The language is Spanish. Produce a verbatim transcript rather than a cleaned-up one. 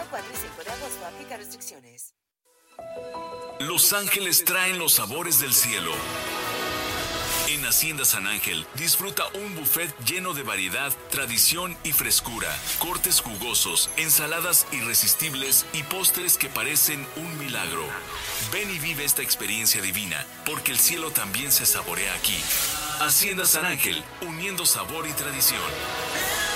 cuatro y cinco de agosto. Aplica restricciones. Los ángeles traen los sabores del cielo. En Hacienda San Ángel, disfruta un buffet lleno de variedad, tradición y frescura, cortes jugosos, ensaladas irresistibles y postres que parecen un milagro. Ven y vive esta experiencia divina, porque el cielo también se saborea aquí. Hacienda San Ángel, uniendo sabor y tradición.